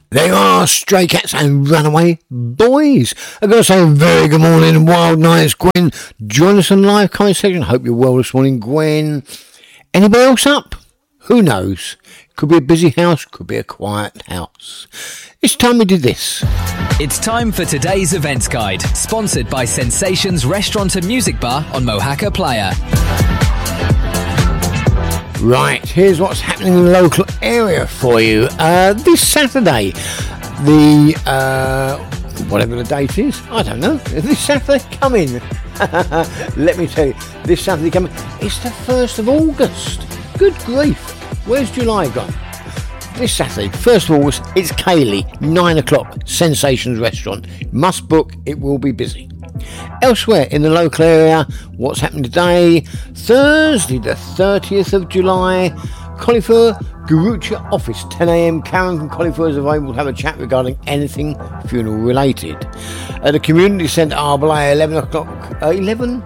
They are Stray Cats and Runaway Boys. I've got to say a very good morning and wild nights, Gwen. Join us on live comment section. Hope you're well this morning, Gwen. Anybody else up? Who knows? Could be a busy house, could be a quiet house. It's time we did this. It's time for today's events guide, sponsored by Sensations Restaurant and Music Bar on Mohaca Playa. Right, here's what's happening in the local area for you. This Saturday, whatever the date is, I don't know. This Saturday coming. Let me tell you, this Saturday coming, it's the 1st of August. Good grief. Where's July gone? This Saturday, 1st of August, it's Kaylee, 9 o'clock, Sensations Restaurant. Must book, it will be busy. Elsewhere in the local area, what's happening today? Thursday, the 30th of July, Cauliflower Garucha office, 10 a.m. Karen from Cauliflower is available to have a chat regarding anything funeral related. At the community centre, Arbelay, 11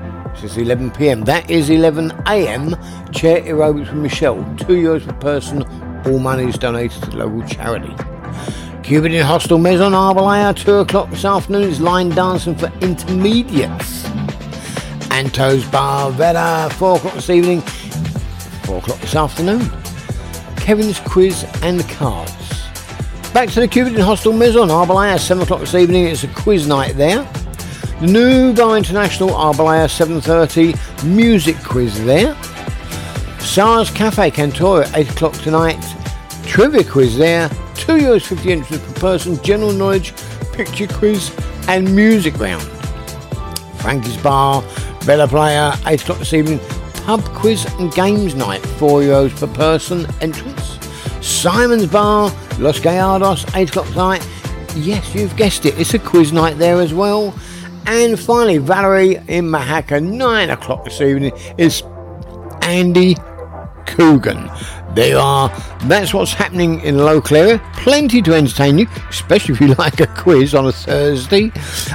p.m. That is 11 a.m. Chair aerobics with Michelle, €2 per person. All money is donated to the local charity. Cupidin Hostel Maison Arbelay, 2 o'clock this afternoon is line dancing for intermediates. Anto's Bar Vela, 4 o'clock this evening, 4 o'clock this afternoon. Kevin's Quiz and Cards. Back to the Cupidin Hostel Maison Arbelay, 7 o'clock this evening, it's a quiz night there. The New Bar International Arbelay, 7:30, music quiz there. SARS Cafe Cantora, 8 o'clock tonight, trivia quiz there. €2.50 entries per person, general knowledge, picture quiz and music round. Frankie's Bar, Bella Playa, 8 o'clock this evening, pub quiz and games night, €4 per person entrance. Simon's Bar, Los Gallardos, 8 o'clock tonight. Yes, you've guessed it, it's a quiz night there as well. And finally, Valerie in Mohaca, 9 o'clock this evening, is Andy Coogan. There you are. That's what's happening in the local area. Plenty to entertain you, especially if you like a quiz on a Thursday.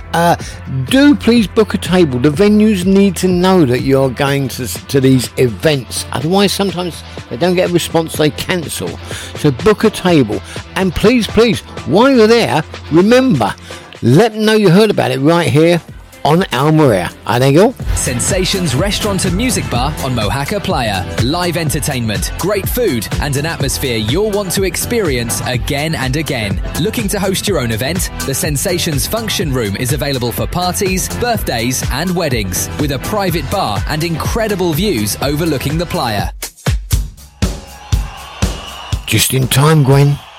Do please book a table. The venues need to know that you're going to these events. Otherwise, sometimes they don't get a response, they cancel. So book a table. And please, while you're there, remember, let them know you heard about it right here on Almeria. I think you. Sensations Restaurant and Music Bar on Mohaca Playa. Live entertainment, great food, and an atmosphere you'll want to experience again and again. Looking to host your own event? The Sensations Function Room is available for parties, birthdays, and weddings, with a private bar and incredible views overlooking the playa. Just in time, Gwen.